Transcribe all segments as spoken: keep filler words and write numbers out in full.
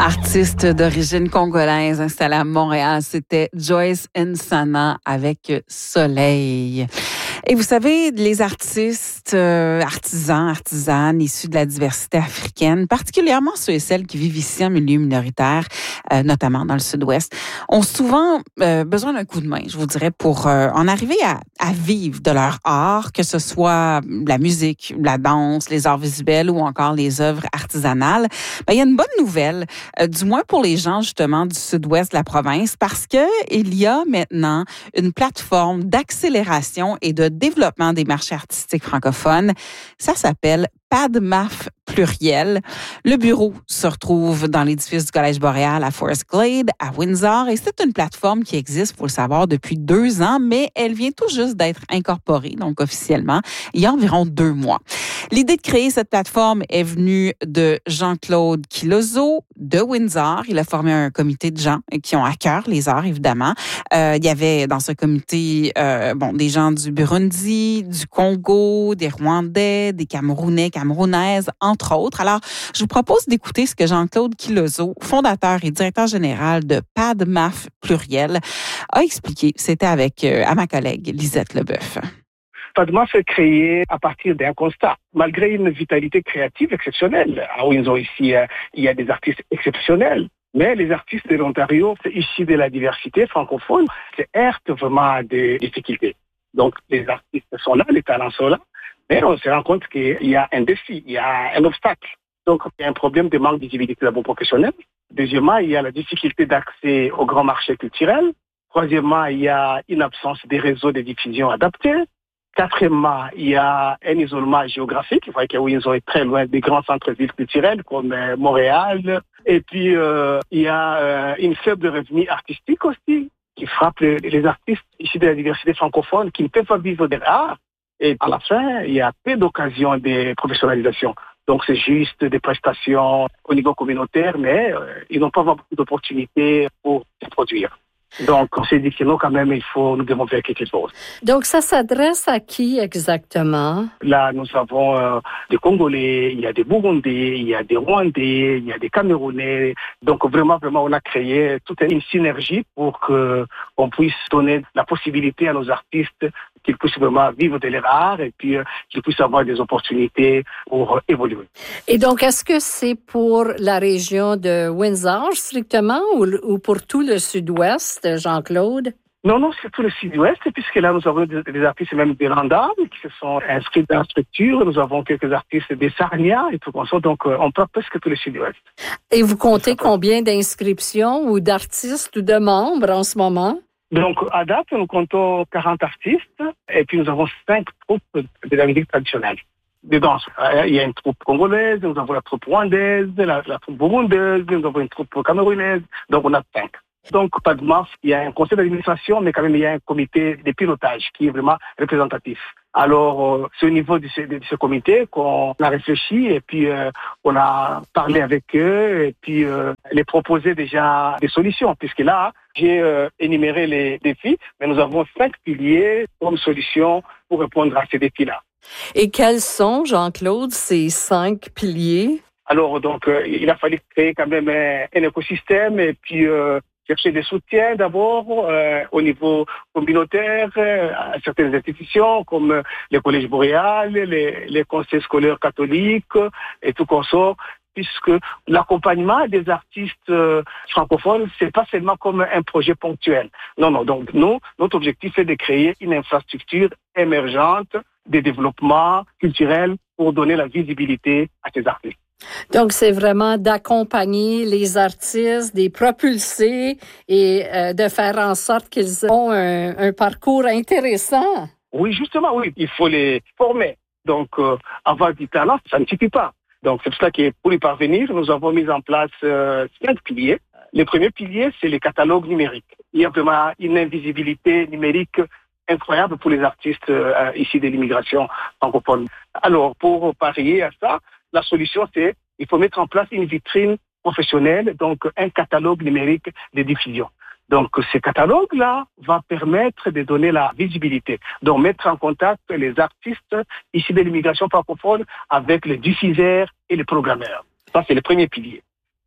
Artiste d'origine congolaise installée à Montréal, c'était Joyce Nsana avec Soleil. Et vous savez, les artistes, euh, artisans, artisanes issus de la diversité africaine, particulièrement ceux et celles qui vivent ici en milieu minoritaire, euh, notamment dans le sud-ouest, ont souvent euh, besoin d'un coup de main, je vous dirais, pour euh, en arriver à, à vivre de leur art, que ce soit la musique, la danse, les arts visuels ou encore les œuvres artisanales. Ben, il y a une bonne nouvelle, euh, du moins pour les gens justement du sud-ouest de la province, parce que il y a maintenant une plateforme d'accélération et de développement des marchés artistiques francophones. Ça s'appelle PADMAF pluriel. Le bureau se retrouve dans l'édifice du Collège Boréal à Forest Glade, à Windsor, et c'est une plateforme qui existe, faut le savoir, depuis deux ans, mais elle vient tout juste d'être incorporée, donc officiellement, il y a environ deux mois. L'idée de créer cette plateforme est venue de Jean-Claude Kilozo de Windsor. Il a formé un comité de gens qui ont à cœur les arts, évidemment. Euh, il y avait dans ce comité euh, bon des gens du Burundi, du Congo, des Rwandais, des Camerounais, Camerounaises, entre autres. Alors, je vous propose d'écouter ce que Jean-Claude Kilozo, fondateur et directeur général de PADMAF pluriel, a expliqué. C'était avec euh, à ma collègue Lisette Leboeuf. PADMAF est créé à partir d'un constat. Malgré une vitalité créative exceptionnelle, à Windsor ici, il y a des artistes exceptionnels. Mais les artistes de l'Ontario, issus de la diversité francophone, se heurtent vraiment à des difficultés. Donc, les artistes sont là, les talents sont là, mais on se rend compte qu'il y a un défi, il y a un obstacle. Donc, il y a un problème de manque de visibilité d'abord professionnelle. Deuxièmement, il y a la difficulté d'accès au grand marché culturel. Troisièmement, il y a une absence des réseaux de diffusion adaptés. Quatrièmement, il y a un isolement géographique. Vous voyez que Windsor est très loin des grands centres-villes culturels comme euh, Montréal. Et puis, euh, il y a euh, une faible revenu artistique aussi qui frappe les, les artistes issus de la diversité francophone qui ne peuvent pas vivre de l'art. Et à la fin, il y a peu d'occasions de professionnalisation. Donc, c'est juste des prestations au niveau communautaire, mais euh, ils n'ont pas beaucoup d'opportunités pour se produire. Donc, on s'est dit que non, quand même, il faut, nous devons faire quelque chose. Donc, ça s'adresse à qui exactement? Là, nous avons euh, des Congolais, il y a des Burundais, il y a des Rwandais, il y a des Camerounais. Donc, vraiment, vraiment, on a créé toute une synergie pour que on puisse donner la possibilité à nos artistes qu'ils puissent vraiment vivre de leur art et puis euh, qu'ils puissent avoir des opportunités pour euh, évoluer. Et donc, est-ce que c'est pour la région de Windsor strictement ou, ou pour tout le sud-ouest, Jean-Claude? Non, non, c'est tout le sud-ouest, puisque là, nous avons des, des artistes même de Rwanda qui se sont inscrits dans la structure. Nous avons quelques artistes des Sarnia et tout comme ça. Donc, euh, on parle presque tout le sud-ouest. Et vous comptez combien d'inscriptions ou d'artistes ou de membres en ce moment? Donc, à date, nous comptons quarante artistes et puis nous avons cinq troupes de la musique traditionnelle. De danse. Il y a une troupe congolaise, nous avons la troupe rwandaise, la, la troupe burundaise, nous avons une troupe camerounaise. Donc, on a cinq. Donc, PADMAF, il y a un conseil d'administration, mais quand même, il y a un comité de pilotage qui est vraiment représentatif. Alors, euh, c'est au niveau de ce, de ce comité qu'on a réfléchi et puis euh, on a parlé avec eux et puis euh, les proposer déjà des solutions. Puisque là, j'ai euh, énuméré les défis, mais nous avons cinq piliers comme solution pour répondre à ces défis-là. Et quels sont, Jean-Claude, ces cinq piliers? Alors, donc, euh, il a fallu créer quand même un, un écosystème et puis euh, chercher des soutiens d'abord euh, au niveau communautaire euh, à certaines institutions comme euh, les collèges boréal, les, les conseils scolaires catholiques et tout comme ça, puisque l'accompagnement des artistes euh, francophones, c'est pas seulement comme un projet ponctuel. Non, non. Donc, nous, notre objectif est de créer une infrastructure émergente de développement culturel pour donner la visibilité à ces artistes. Donc, c'est vraiment d'accompagner les artistes, de les propulser et euh, de faire en sorte qu'ils ont un, un parcours intéressant. Oui, justement, oui. Il faut les former. Donc, euh, avoir du talent, ça ne suffit pas. Donc, c'est pour ça que pour y parvenir, nous avons mis en place euh, cinq piliers. Le premier pilier, c'est les catalogues numériques. Il y a vraiment une invisibilité numérique incroyable pour les artistes euh, ici de l'immigration francophone. Alors, pour parier à ça, la solution, c'est il faut mettre en place une vitrine professionnelle, donc un catalogue numérique de diffusion. Donc, ce catalogue-là va permettre de donner la visibilité, donc mettre en contact les artistes issus de l'immigration francophone avec les diffuseurs et les programmeurs. Ça, c'est le premier pilier.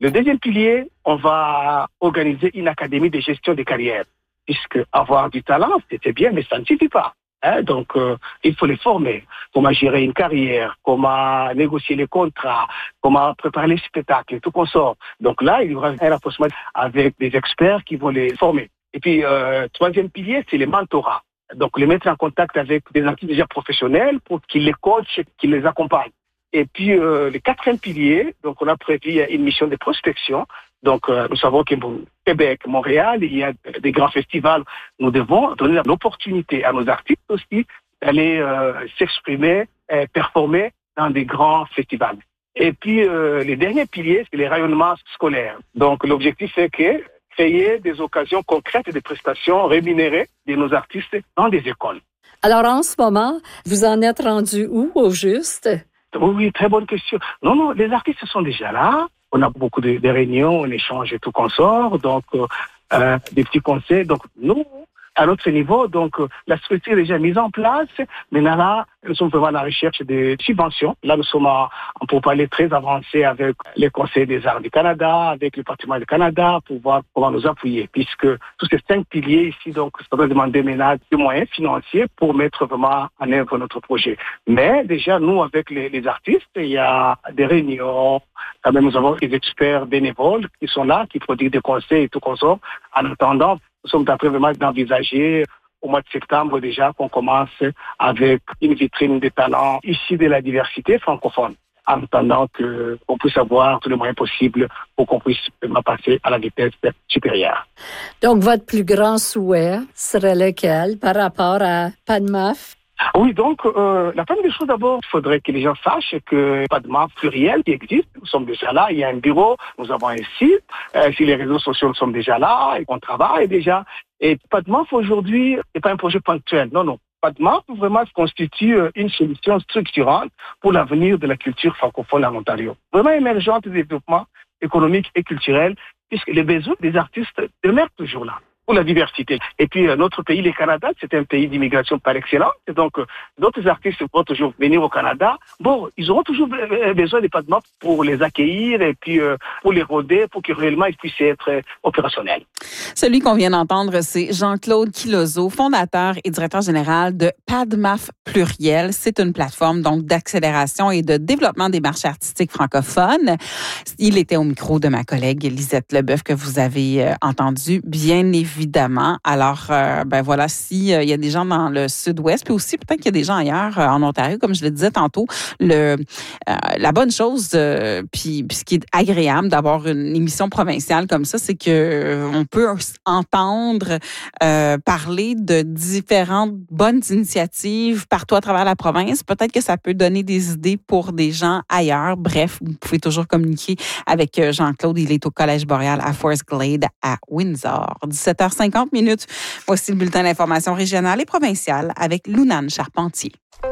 Le deuxième pilier, on va organiser une académie de gestion des carrières, puisque avoir du talent, c'est bien, mais ça ne suffit pas. Hein, donc, euh, il faut les former. Comment gérer une carrière, comment négocier les contrats, comment préparer les spectacles et tout consort. Donc là, il y aura un rapprochement avec des experts qui vont les former. Et puis, euh, troisième pilier, c'est les mentorats. Donc, les mettre en contact avec des artistes déjà professionnels pour qu'ils les coachent, qu'ils les accompagnent. Et puis, euh, le quatrième pilier, donc on a prévu une mission de prospection. Donc, euh, nous savons qu'au Québec, Montréal, il y a des grands festivals. Nous devons donner l'opportunité à nos artistes aussi d'aller euh, s'exprimer, et performer dans des grands festivals. Et puis, euh, les derniers piliers, c'est les rayonnements scolaires. Donc, l'objectif est que créer des occasions concrètes de prestations rémunérées de nos artistes dans des écoles. Alors, en ce moment, vous en êtes rendu où, au juste? Oui, oui, très bonne question. Non, non, les artistes sont déjà là. On a beaucoup de, de réunions, on échange et tout consort. Donc, euh, des petits conseils. Donc, nous, à notre niveau, donc, la structure est déjà mise en place. Maintenant, là, nous sommes vraiment à la recherche de subventions. Là, nous sommes en, en pourparlers très avancés avec les conseils des arts du Canada, avec le patrimoine du Canada, pour voir comment nous appuyer. Puisque tous ces cinq piliers ici, donc, ça va demander maintenant des moyens financiers pour mettre vraiment en œuvre notre projet. Mais déjà, nous, avec les, les artistes, il y a des réunions. Quand même, nous avons des experts bénévoles qui sont là, qui produisent des conseils et tout consort. En attendant, nous sommes en train vraiment d'envisager au mois de septembre déjà qu'on commence avec une vitrine de talents ici de la diversité francophone, en attendant qu'on puisse avoir tous les moyens possibles pour qu'on puisse passer à la vitesse supérieure. Donc, votre plus grand souhait serait lequel par rapport à PADMAF? Oui, donc, euh, la première des choses, d'abord, il faudrait que les gens sachent que PADMAF pluriel qui existe, nous sommes déjà là, il y a un bureau, nous avons un site, euh, si les réseaux sociaux nous sommes déjà là, et qu'on travaille déjà. Et PADMAF, aujourd'hui, n'est pas un projet ponctuel, non, non. PADMAF, vraiment, constitue une solution structurante pour l'avenir de la culture francophone en Ontario. Vraiment émergente de développement économique et culturel, puisque les besoins des artistes demeurent toujours là, pour la diversité. Et puis, euh, notre pays, le Canada, c'est un pays d'immigration par excellence. Et donc, euh, d'autres artistes vont toujours venir au Canada. Bon, ils auront toujours besoin des PADMAF pour les accueillir et puis euh, pour les roder, pour que réellement ils puissent être euh, opérationnels. Celui qu'on vient d'entendre, c'est Jean-Claude Quilozot, fondateur et directeur général de PADMAF Pluriel. C'est une plateforme donc d'accélération et de développement des marchés artistiques francophones. Il était au micro de ma collègue Lisette Leboeuf que vous avez euh, entendu, bien évidemment. Évidemment. Alors, euh, ben voilà, si euh, il y a des gens dans le sud-ouest, puis aussi peut-être qu'il y a des gens ailleurs euh, en Ontario, comme je le disais tantôt, le euh, la bonne chose, euh, puis, puis ce qui est agréable d'avoir une émission provinciale comme ça, c'est que euh, on peut entendre euh, parler de différentes bonnes initiatives partout à travers la province. Peut-être que ça peut donner des idées pour des gens ailleurs. Bref, vous pouvez toujours communiquer avec Jean-Claude. Il est au Collège Boréal à Forest Glade à Windsor. dix-sept heures cinquante minutes. Voici le bulletin d'information régionale et provinciale avec Lounane Charpentier.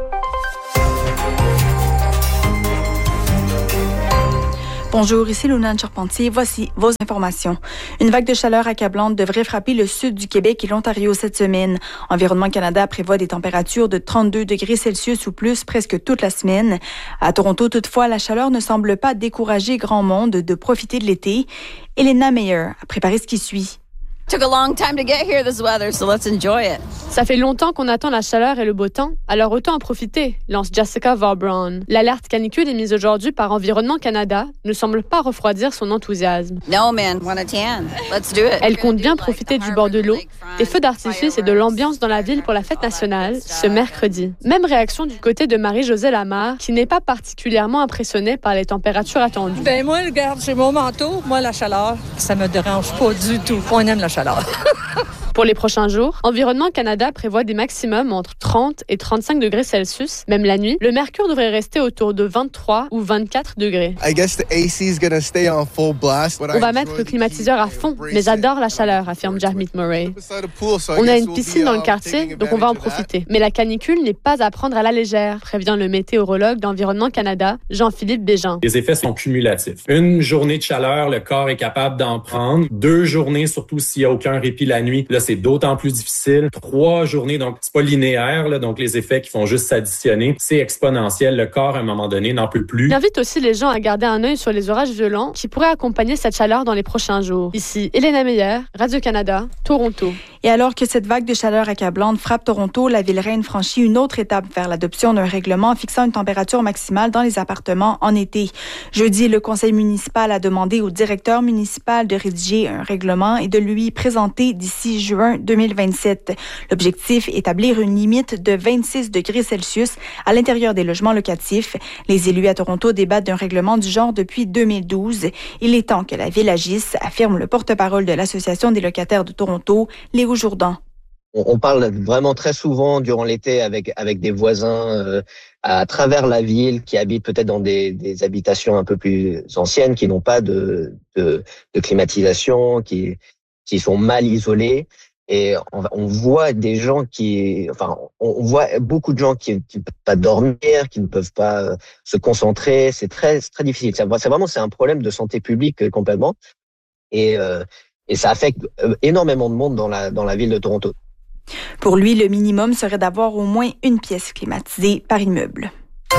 Bonjour, ici Lounane Charpentier. Voici vos informations. Une vague de chaleur accablante devrait frapper le sud du Québec et l'Ontario cette semaine. Environnement Canada prévoit des températures de trente-deux degrés Celsius ou plus presque toute la semaine. À Toronto, toutefois, la chaleur ne semble pas décourager grand monde de profiter de l'été. Elena Meyer a préparé ce qui suit. Took a long time to get here, this weather, so let's enjoy it. Ça fait longtemps qu'on attend la chaleur et le beau temps, alors autant en profiter, lance Jessica Vaughn. L'alerte canicule émise aujourd'hui par Environnement Canada ne semble pas refroidir son enthousiasme. No man, wanna tan. Let's do it. Elle compte bien profiter du bord de l'eau, des feux d'artifice et de l'ambiance dans la ville pour la fête nationale ce mercredi. Même réaction du côté de Marie-Josée Lamar, qui n'est pas particulièrement impressionnée par les températures attendues. Ben moi, regarde, j'ai mon manteau, moi la chaleur, ça me dérange pas du tout. On aime la chaleur. Pour les prochains jours, Environnement Canada prévoit des maximums entre trente et trente-cinq degrés Celsius. Même la nuit, le mercure devrait rester autour de vingt-trois ou vingt-quatre degrés. I guess the A C is gonna stay on full blast. On va mettre le climatiseur à fond, mais j'adore la chaleur, affirme Jarmit Murray. On a une piscine dans le quartier, donc on va en profiter. Mais la canicule n'est pas à prendre à la légère, prévient le météorologue d'Environnement Canada, Jean-Philippe Bégin. Les effets sont cumulatifs. Une journée de chaleur, le corps est capable d'en prendre. Deux journées, surtout s'il n'y a aucun répit la nuit, le c'est d'autant plus difficile. Trois journées, donc c'est pas linéaire, là, donc les effets qui font juste s'additionner, c'est exponentiel. Le corps, à un moment donné, n'en peut plus. Il invite aussi les gens à garder un œil sur les orages violents qui pourraient accompagner cette chaleur dans les prochains jours. Ici, Elena Meyer, Radio-Canada, Toronto. Et alors que cette vague de chaleur accablante frappe Toronto, la ville-reine franchit une autre étape vers l'adoption d'un règlement fixant une température maximale dans les appartements en été. Jeudi, le conseil municipal a demandé au directeur municipal de rédiger un règlement et de lui présenter d'ici juin deux mille vingt-sept. L'objectif, établir une limite de vingt-six degrés Celsius à l'intérieur des logements locatifs. Les élus à Toronto débattent d'un règlement du genre depuis deux mille douze. Il est temps que la ville agisse, affirme le porte-parole de l'Association des locataires de Toronto, Léo Jourdan. On parle vraiment très souvent durant l'été avec avec des voisins euh, à travers la ville qui habitent peut-être dans des, des habitations un peu plus anciennes, qui n'ont pas de, de, de climatisation, qui qui sont mal isolés. Et on, on voit des gens qui, enfin, on voit beaucoup de gens qui ne peuvent pas dormir, qui ne peuvent pas euh, se concentrer. C'est très c'est très difficile. C'est, c'est vraiment c'est un problème de santé publique euh, complètement. Et euh, et ça affecte euh, énormément de monde dans la dans la ville de Toronto. Pour lui, le minimum serait d'avoir au moins une pièce climatisée par immeuble.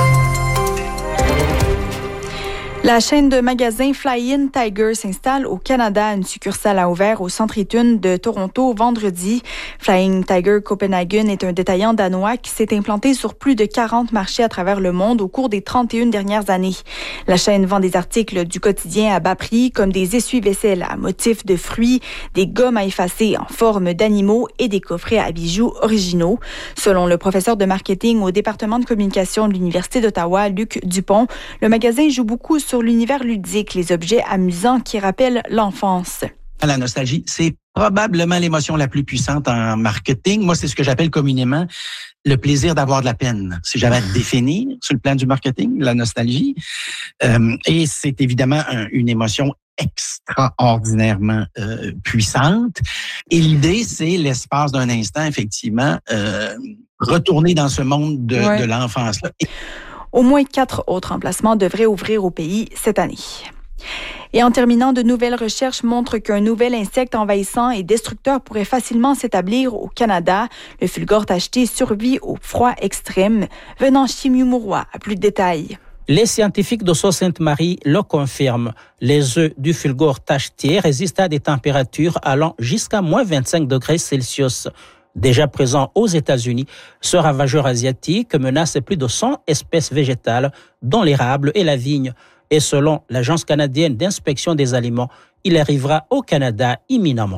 La chaîne de magasins Fly-In Tiger s'installe au Canada. Une succursale a ouvert au Centre Eaton de Toronto vendredi. Flying Tiger Copenhagen est un détaillant danois qui s'est implanté sur plus de quarante marchés à travers le monde au cours des trente et une dernières années. La chaîne vend des articles du quotidien à bas prix comme des essuie-vaisselle à motifs de fruits, des gommes à effacer en forme d'animaux et des coffrets à bijoux originaux. Selon le professeur de marketing au département de communication de l'Université d'Ottawa, Luc Dupont, le magasin joue beaucoup sur sur l'univers ludique, les objets amusants qui rappellent l'enfance. La nostalgie, c'est probablement l'émotion la plus puissante en marketing. Moi, c'est ce que j'appelle communément le plaisir d'avoir de la peine. Si j'avais à définir sur le plan du marketing, la nostalgie. Euh, et c'est évidemment un, une émotion extraordinairement euh, puissante. Et l'idée, c'est l'espace d'un instant, effectivement, euh, retourner dans ce monde de, ouais. de l'enfance-là. Et au moins quatre autres emplacements devraient ouvrir au pays cette année. Et en terminant, de nouvelles recherches montrent qu'un nouvel insecte envahissant et destructeur pourrait facilement s'établir au Canada. Le fulgore tacheté survit au froid extrême. Venant Chimimuroa, à plus de détails. Les scientifiques de Sault-Sainte-Marie le confirment. Les œufs du fulgore tacheté résistent à des températures allant jusqu'à moins vingt-cinq degrés Celsius. Déjà présent aux États-Unis, ce ravageur asiatique menace plus de cent espèces végétales, dont l'érable et la vigne. Et selon l'Agence canadienne d'inspection des aliments, il arrivera au Canada imminemment.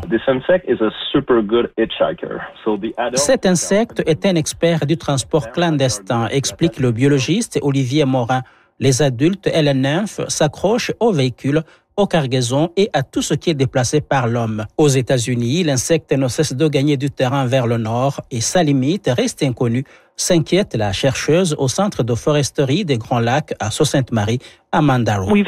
Cet insecte est un expert du transport clandestin, explique le biologiste Olivier Morin. Les adultes et les nymphes s'accrochent aux véhicules, aux cargaisons et à tout ce qui est déplacé par l'homme. Aux États-Unis, l'insecte ne cesse de gagner du terrain vers le nord et sa limite reste inconnue, s'inquiète la chercheuse au Centre de foresterie des Grands Lacs à Sault-Sainte-Marie, Amanda Rowe.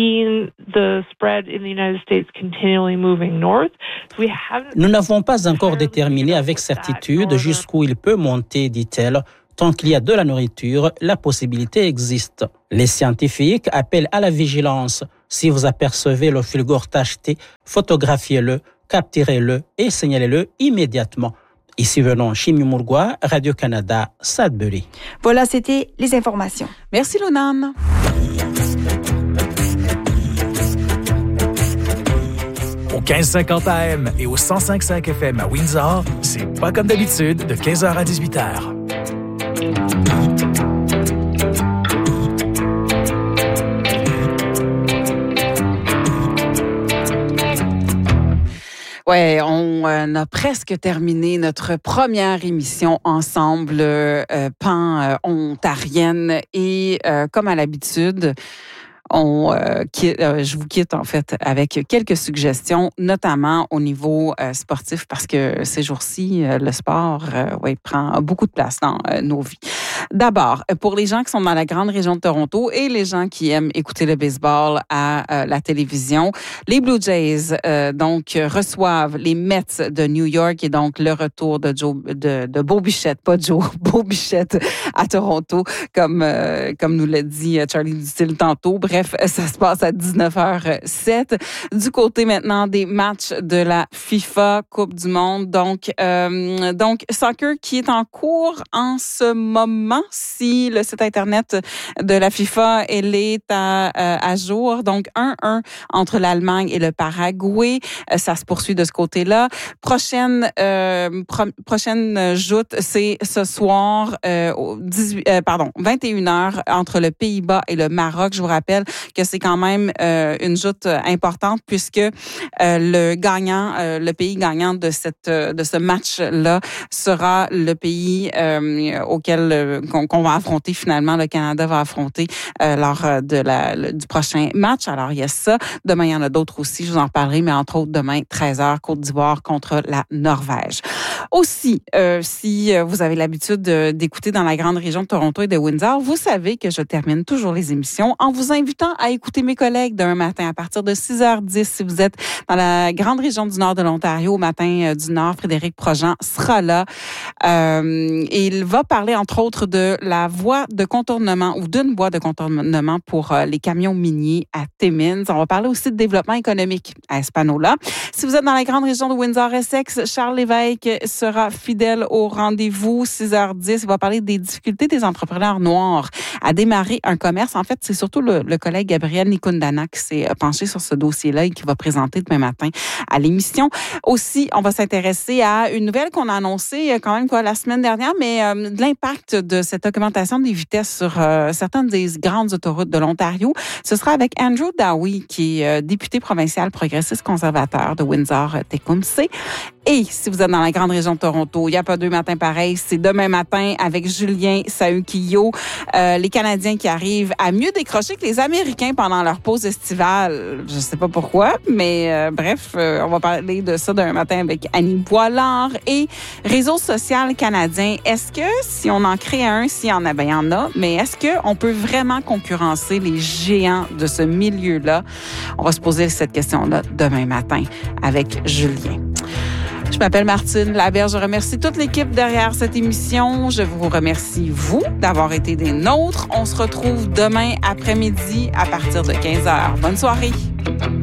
Nous n'avons pas encore déterminé avec certitude jusqu'où il peut monter, dit-elle. Tant qu'il y a de la nourriture, la possibilité existe. Les scientifiques appellent à la vigilance. Si vous apercevez le fulgore tacheté, photographiez-le, capturez-le et signalez-le immédiatement. Ici venons Chimimuroa, Radio-Canada, Sudbury. Voilà, c'était les informations. Merci, Lunam. Au quinze cinquante A M et au cent cinq virgule cinq F M à Windsor, c'est pas comme d'habitude de quinze heures à dix-huit heures. Ouais, on euh, a presque terminé notre première émission ensemble, euh, pan-ontarienne, et euh, comme à l'habitude, on euh, quitte, euh, je vous quitte en fait avec quelques suggestions, notamment au niveau euh, sportif, parce que ces jours-ci, euh, le sport euh, ouais, prend beaucoup de place dans euh, nos vies. D'abord, pour les gens qui sont dans la grande région de Toronto et les gens qui aiment écouter le baseball à euh, la télévision, les Blue Jays euh, donc reçoivent les Mets de New York et donc le retour de Joe de, de Bo Bichette, pas Joe, Bo Bichette à Toronto, comme euh, comme nous l'a dit Charlie Dutil tantôt. Bref, ça se passe à dix-neuf heures sept. Du côté maintenant des matchs de la FIFA Coupe du Monde, donc euh, donc soccer qui est en cours en ce moment, si le site internet de la FIFA elle est à, à jour. Donc un un entre l'Allemagne et le Paraguay, ça se poursuit de ce côté-là. Prochaine euh, pro, prochaine joute, c'est ce soir euh, dix-huit euh, pardon vingt et une heures entre le Pays-Bas et le Maroc. Je vous rappelle que c'est quand même euh, une joute importante puisque euh, le gagnant, euh, le pays gagnant de cette de ce match-là sera le pays euh, auquel euh, qu'on, qu'on va affronter finalement. Le Canada va affronter euh, lors de la le, du prochain match. Alors il y a ça. Demain il y en a d'autres aussi. Je vous en parlerai, mais entre autres demain treize heures Côte d'Ivoire contre la Norvège. Aussi, euh, si vous avez l'habitude de, d'écouter dans la grande région de Toronto et de Windsor, vous savez que je termine toujours les émissions en vous invitant à écouter mes collègues d'un matin à partir de six heures dix. Si vous êtes dans la grande région du nord de l'Ontario, au matin du Nord, Frédéric Projean sera là. Euh, et il va parler, entre autres, de la voie de contournement ou d'une voie de contournement pour euh, les camions miniers à Timmins. On va parler aussi de développement économique à Espanola. Si vous êtes dans la grande région de Windsor-Essex, Charles Lévesque sera fidèle au rendez-vous. six heures dix, il va parler des difficultés des entrepreneurs noirs à démarrer un commerce. En fait, c'est surtout le, le collègue Gabriel Nikundana qui s'est penché sur ce dossier-là et qui va présenter demain matin à l'émission. Aussi, on va s'intéresser à une nouvelle qu'on a annoncée quand même quoi la semaine dernière, mais euh, de l'impact de cette augmentation des vitesses sur euh, certaines des grandes autoroutes de l'Ontario. Ce sera avec Andrew Dowie, qui est euh, député provincial progressiste conservateur de Windsor-Tecumseh. Et si vous êtes dans la grande région de Toronto, il n'y a pas deux matins pareils. C'est demain matin avec Julien Saukio. Euh, les Canadiens qui arrivent à mieux décrocher que les Américains pendant leur pause estivale. Je ne sais pas pourquoi, mais euh, bref, euh, on va parler de ça demain matin avec Annie Boilard. Et Réseau social canadien, est-ce que si on en crée un, s'il y en a, ben il y en a, mais est-ce qu'on peut vraiment concurrencer les géants de ce milieu-là? On va se poser cette question-là demain matin avec Julien. Je m'appelle Martine Laberge. Je remercie toute l'équipe derrière cette émission. Je vous remercie, vous, d'avoir été des nôtres. On se retrouve demain après-midi à partir de quinze heures. Bonne soirée.